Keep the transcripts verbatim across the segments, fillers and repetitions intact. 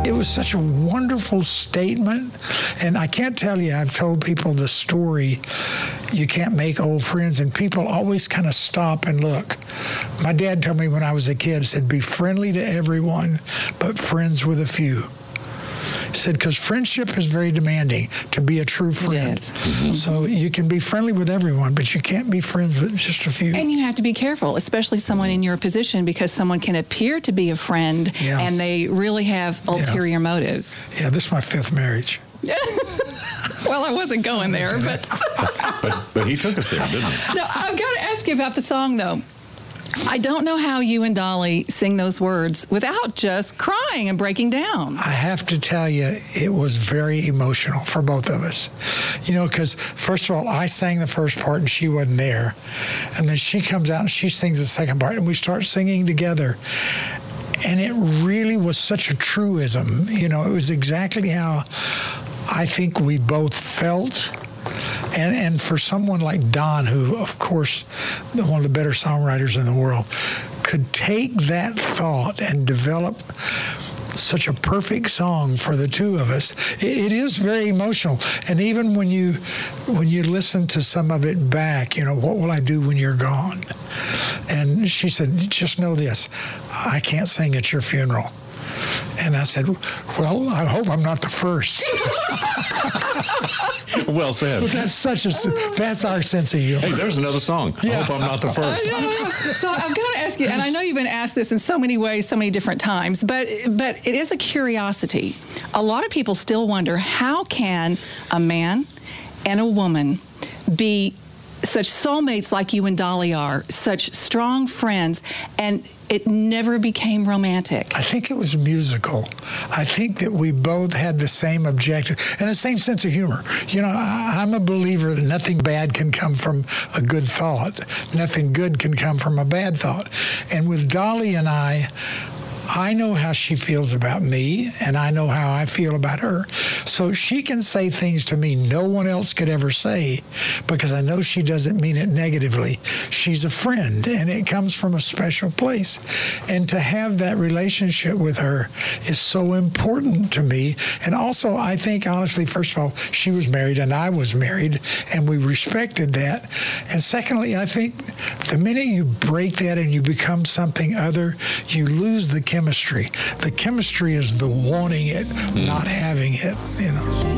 It was such a wonderful statement. And I can't tell you, I've told people the story, you can't make old friends, and people always kind of stop and look. My dad told me when I was a kid, said, be friendly to everyone, but friends with a few. He said, because friendship is very demanding to be a true friend. Mm-hmm. So you can be friendly with everyone, but you can't be friends with just a few. And you have to be careful, especially someone in your position, because someone can appear to be a friend, yeah. and they really have ulterior yeah. motives. Yeah, this is my fifth marriage. Well, I wasn't going there, but... but... But he took us there, didn't he? No, I've got to ask you about the song, though. I don't know how you and Dolly sing those words without just crying and breaking down. I have to tell you, it was very emotional for both of us. You know, because first of all, I sang the first part and she wasn't there. And then she comes out and she sings the second part and we start singing together. And it really was such a truism. You know, it was exactly how I think we both felt. And and for someone like Don, who, of course, one of the better songwriters in the world, could take that thought and develop such a perfect song for the two of us, it, it is very emotional. And even when you when you listen to some of it back, you know, what will I do when you're gone? And she said, just know this, I can't sing at your funeral. And I said, well, I hope I'm not the first. Well said. But that's such a, that's our sense of humor. Hey, there's another song. Yeah. I hope I'm not the first. So I've got to ask you, and I know you've been asked this in so many ways, so many different times, but but it is a curiosity. A lot of people still wonder, how can a man and a woman be such soulmates like you and Dolly are, such strong friends, and it never became romantic? I think it was musical. I think that we both had the same objective and the same sense of humor. You know, I, I'm a believer that nothing bad can come from a good thought. Nothing good can come from a bad thought. And with Dolly and I, I know how she feels about me, and I know how I feel about her. So she can say things to me no one else could ever say, because I know she doesn't mean it negatively. She's a friend, and it comes from a special place. And to have that relationship with her is so important to me. And also, I think, honestly, first of all, she was married and I was married, and we respected that. And secondly, I think the minute you break that and you become something other, you lose the chemistry. The chemistry is the wanting it, mm. not having it, you know.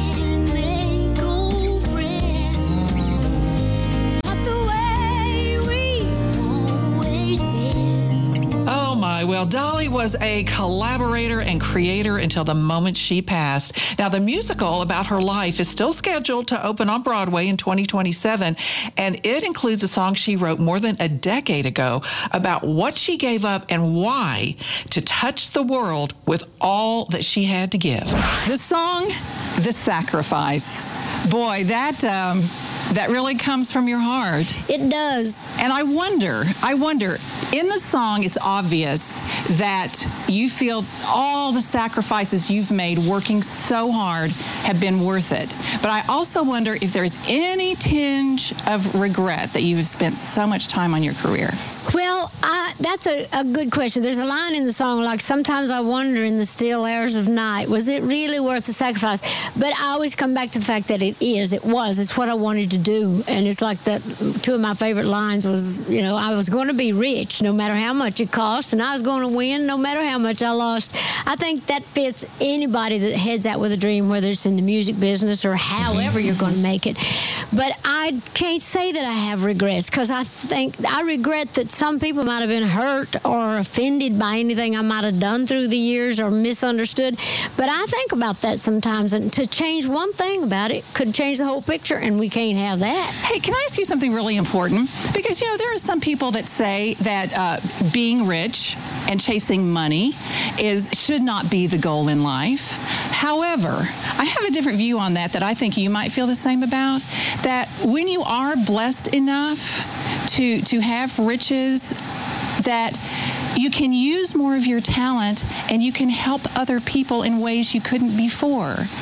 Well, Dolly was a collaborator and creator until the moment she passed. Now, the musical about her life is still scheduled to open on Broadway in twenty twenty-seven, and it includes a song she wrote more than a decade ago about what she gave up and why to touch the world with all that she had to give. The song, The Sacrifice. Boy, that... Um, That really comes from your heart. It does. And I wonder, I wonder, in the song, it's obvious that you feel all the sacrifices you've made working so hard have been worth it. But I also wonder if there's any tinge of regret that you've spent so much time on your career. Well, I, that's a, a good question. There's a line in the song, like, sometimes I wonder in the still hours of night, was it really worth the sacrifice? But I always come back to the fact that it is. It was. It's what I wanted to do. And it's like that, two of my favorite lines was, you know, I was going to be rich no matter how much it cost, and I was going to win no matter how much I lost. I think that fits anybody that heads out with a dream, whether it's in the music business or however you're going to make it. But I can't say that I have regrets, because I think I regret that some people might have been hurt or offended by anything I might have done through the years or misunderstood. But I think about that sometimes, and to change one thing about it could change the whole picture, and we can't have that. Hey, can I ask you something really important? Because, you know, there are some people that say that uh, being rich and chasing money is should not be the goal in life. However, I have a different view on that that I think you might feel the same about, that when you are blessed enough to to have riches, that you can use more of your talent and you can help other people in ways you couldn't before.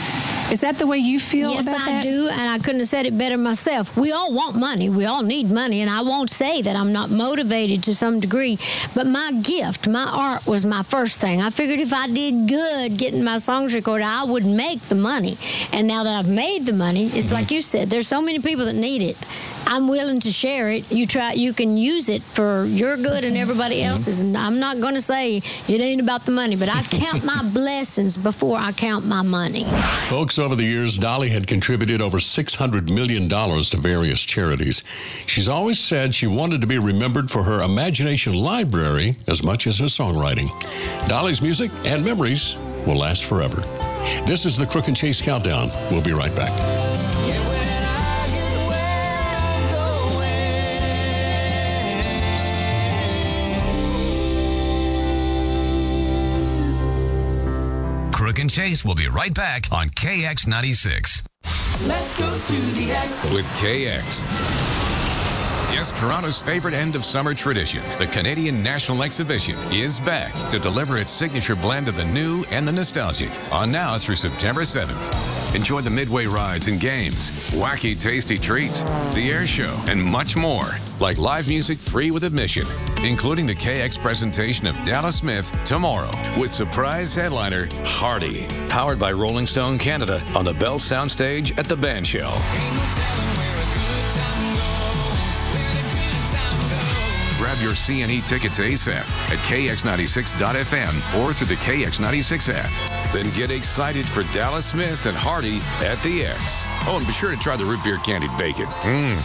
Is that the way you feel yes, about I that? do, and I couldn't have said it better myself. We all want money. We all need money, and I won't say that I'm not motivated to some degree, but my gift, my art was my first thing. I figured if I did good getting my songs recorded, I would make the money. And now that I've made the money, it's Mm-hmm. like you said, there's so many people that need it. I'm willing to share it. You try, you can use it for your good and everybody else's. And I'm not going to say it ain't about the money, but I count my blessings before I count my money. Folks, over the years, Dolly had contributed over six hundred million dollars to various charities. She's always said she wanted to be remembered for her imagination library as much as her songwriting. Dolly's music and memories will last forever. This is the Crook and Chase Countdown. We'll be right back. Crook and Chase will be right back on K X ninety-six. Let's go to the X with K X. Yes, Toronto's favorite end of summer tradition, the Canadian National Exhibition, is back to deliver its signature blend of the new and the nostalgic on now through September seventh. Enjoy the midway rides and games, wacky tasty treats, the air show, and much more, like live music free with admission, including the K X presentation of Dallas Smith tomorrow with surprise headliner Hardy, powered by Rolling Stone Canada on the Bell Soundstage at the Band Shell. Grab your C and E tickets ASAP at K X ninety-six dot F M or through the K X ninety-six app. Then get excited for Dallas Smith and Hardy at the X. Oh, and be sure to try the root beer candied bacon. Mmm.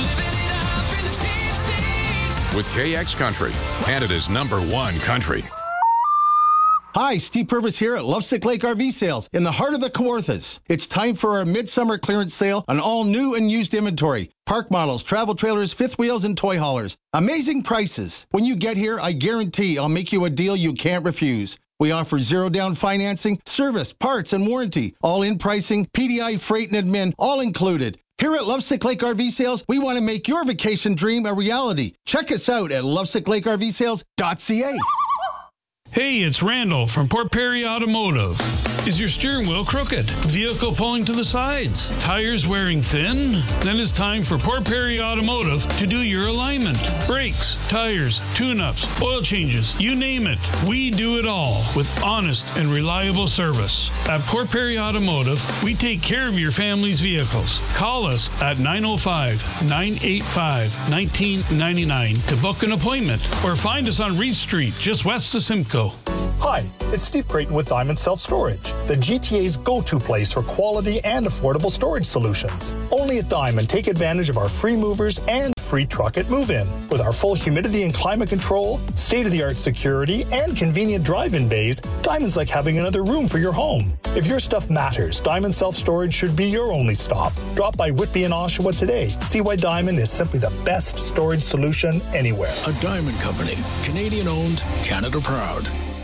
With K X Country, Canada's number one country. Hi, Steve Purvis here at Lovesick Lake R V Sales in the heart of the Kawarthas. It's time for our midsummer clearance sale on all new and used inventory. Park models, travel trailers, fifth wheels, and toy haulers. Amazing prices. When you get here, I guarantee I'll make you a deal you can't refuse. We offer zero down financing, service, parts, and warranty. All in pricing, P D I, freight, and admin, all included. Here at Lovesick Lake R V Sales, we want to make your vacation dream a reality. Check us out at lovesick lake r v sales dot c a. Hey, it's Randall from Port Perry Automotive. Is your steering wheel crooked? Vehicle pulling to the sides? Tires wearing thin? Then it's time for Port Perry Automotive to do your alignment. Brakes, tires, tune-ups, oil changes, you name it. We do it all with honest and reliable service. At Port Perry Automotive, we take care of your family's vehicles. Call us at nine oh five, nine eight five, one nine nine nine to book an appointment or find us on Reed Street, just west of Simcoe. Hi, it's Steve Creighton with Diamond Self Storage, the G T A's go-to place for quality and affordable storage solutions. Only at Diamond, take advantage of our free movers and free truck at move-in. With our full humidity and climate control, state-of-the-art security, and convenient drive-in bays, Diamond's like having another room for your home. If your stuff matters, Diamond Self Storage should be your only stop. Drop by Whitby and Oshawa today. See why Diamond is simply the best storage solution anywhere. A Diamond Company, Canadian-owned, Canada-proud.